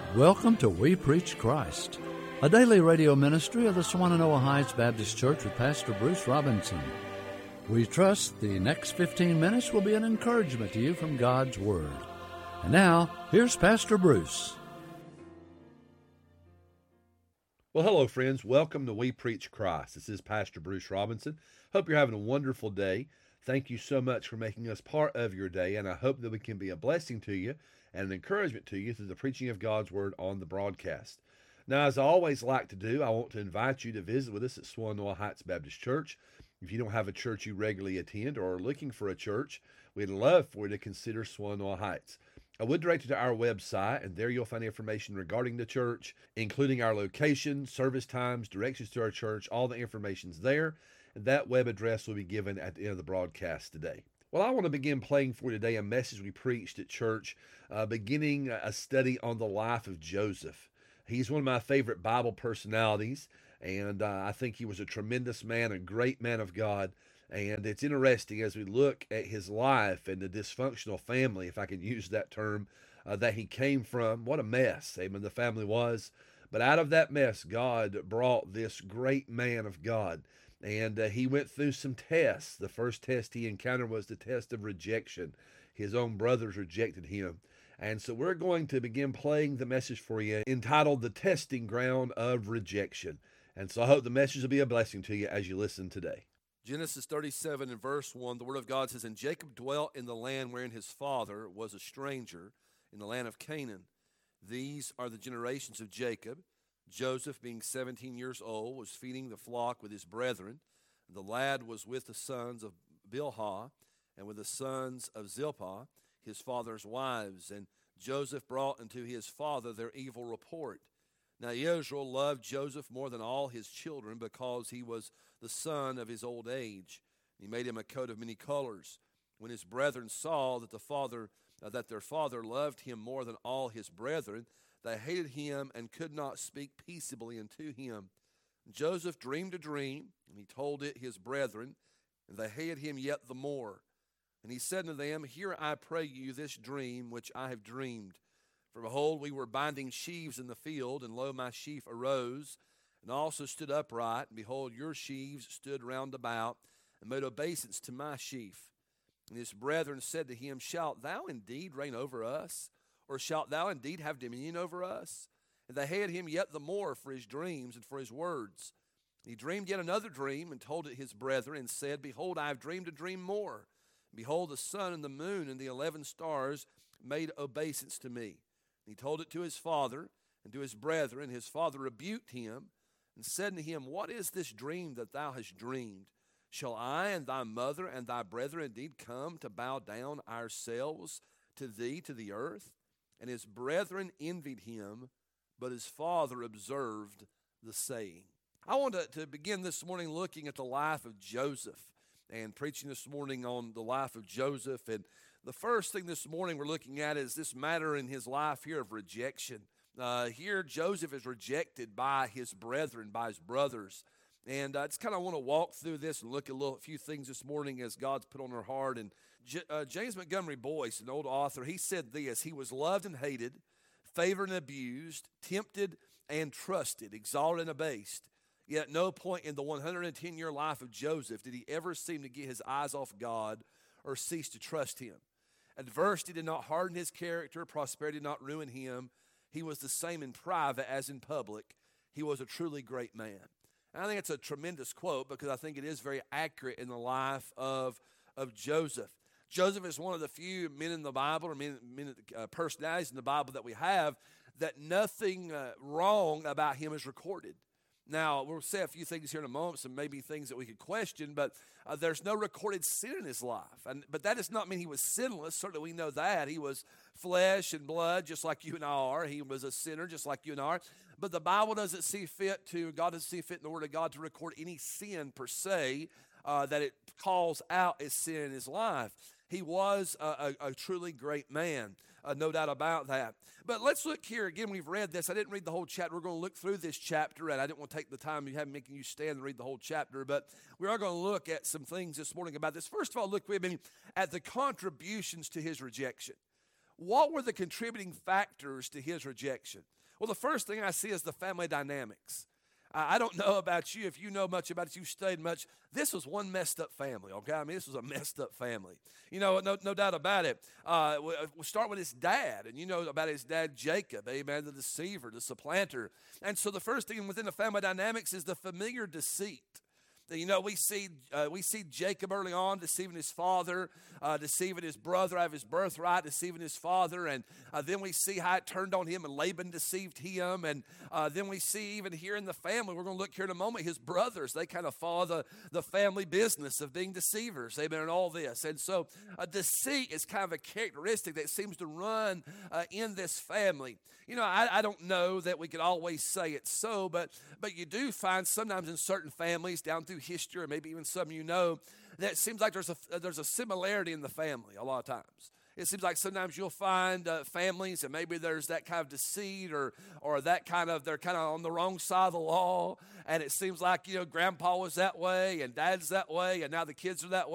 Welcome to We Preach Christ, a daily radio ministry of the Swannanoa Heights Baptist Church with Pastor Bruce Robinson. We trust the next 15 minutes will be an encouragement to you from God's Word. And now, here's Pastor Bruce. Well, hello, friends. Welcome to We Preach Christ. This is Pastor Bruce Robinson. Hope you're having a wonderful day. Thank you so much for making us part of your day, and I hope that we can be a blessing to you and an encouragement to you through the preaching of God's Word on the broadcast. Now, as I always like to do, I want to invite you to visit with us at Swannanoa Heights Baptist Church. If you don't have a church you regularly attend or are looking for a church, we'd love for you to consider Swannanoa Heights. I would direct you to our website, and there you'll find information regarding the church, including our location, service times, directions to our church. All the information's there, and that web address will be given at the end of the broadcast today. Well, I want to begin playing for you today a message we preached at church, beginning a study on the life of Joseph. He's one of my favorite Bible personalities, and I think he was a tremendous man, a great man of God. And it's interesting as we look at his life and the dysfunctional family, if I can use that term, that he came from. What a mess, amen, the family was. But out of that mess, God brought this great man of God. And he went through some tests. The first test he encountered was the test of rejection. His own brothers rejected him. And so we're going to begin playing the message for you entitled The Testing Ground of Rejection. And so I hope the message will be a blessing to you as you listen today. Genesis 37 and verse 1, the Word of God says, "And Jacob dwelt in the land wherein his father was a stranger, in the land of Canaan. These are the generations of Jacob. Joseph, being 17 years old, was feeding the flock with his brethren. The lad was with the sons of Bilhah and with the sons of Zilpah, his father's wives. And Joseph brought unto his father their evil report. Now Israel loved Joseph more than all his children, because he was the son of his old age. He made him a coat of many colors. When his brethren saw that their father loved him more than all his brethren, they hated him and could not speak peaceably unto him. Joseph dreamed a dream, and he told it his brethren, and they hated him yet the more. And he said unto them, Hear, I pray you, this dream which I have dreamed. For behold, we were binding sheaves in the field, and lo, my sheaf arose, and also stood upright, and behold, your sheaves stood round about, and made obeisance to my sheaf. And his brethren said to him, Shalt thou indeed reign over us? Or shalt thou indeed have dominion over us? And they hated him yet the more for his dreams and for his words. And he dreamed yet another dream, and told it his brethren, and said, Behold, I have dreamed a dream more. And behold, the sun and the moon and the 11 stars made obeisance to me. And he told it to his father and to his brethren. His father rebuked him, and said unto him, What is this dream that thou hast dreamed? Shall I and thy mother and thy brethren indeed come to bow down ourselves to thee, to the earth? And his brethren envied him, but his father observed the saying." I want to begin this morning looking at the life of Joseph and preaching this morning on the life of Joseph. And the first thing this morning we're looking at is this matter in his life here of rejection. Here Joseph is rejected by his brethren, by his brothers. And I just kind of want to walk through this and look at a few things this morning as God's put on our heart. And James Montgomery Boyce, an old author, he said this: He was loved and hated, favored and abused, tempted and trusted, exalted and abased. Yet at no point in the 110-year life of Joseph did he ever seem to get his eyes off God or cease to trust him. Adversity did not harden his character. Prosperity did not ruin him. He was the same in private as in public. He was a truly great man. And I think it's a tremendous quote, because I think it is very accurate in the life of Joseph. Joseph is one of the few men in the Bible, or personalities in the Bible that we have, that nothing wrong about him is recorded. Now, we'll say a few things here in a moment, some maybe things that we could question, but there's no recorded sin in his life. But that does not mean he was sinless. Certainly we know that. He was flesh and blood, just like you and I are. He was a sinner, just like you and I are. But the Bible doesn't see fit God doesn't see fit in the Word of God to record any sin per se that it calls out as sin in his life. He was a truly great man, no doubt about that. But let's look here. Again, we've read this. I didn't read the whole chapter. We're going to look through this chapter, and I didn't want to take the time you have making you stand and read the whole chapter. But we are going to look at some things this morning about this. First of all, look with me at the contributions to his rejection. what were the contributing factors to his rejection? Well, the first thing I see is the family dynamics. I don't know about you. If you know much about it, you've studied much. This was one messed up family, okay? I mean, this was a messed up family. You know, no doubt about it. We'll start with his dad, and you know about his dad, Jacob, amen, the deceiver, the supplanter. And so the first thing within the family dynamics is the familiar deceit. You know, we see Jacob early on deceiving his father, deceiving his brother out of his birthright, deceiving his father, and then we see how it turned on him and Laban deceived him, and then we see even here in the family, we're going to look here in a moment, his brothers, they kind of follow the family business of being deceivers. They've been in all this, and so deceit is kind of a characteristic that seems to run in this family. You know, I don't know that we could always say it's so, but you do find sometimes in certain families down through history, or maybe even some you know, that it seems like there's a similarity in the family a lot of times. It seems like sometimes you'll find families and maybe there's that kind of deceit or that kind of, they're kind of on the wrong side of the law, and it seems like, you know, grandpa was that way and dad's that way and now the kids are that way.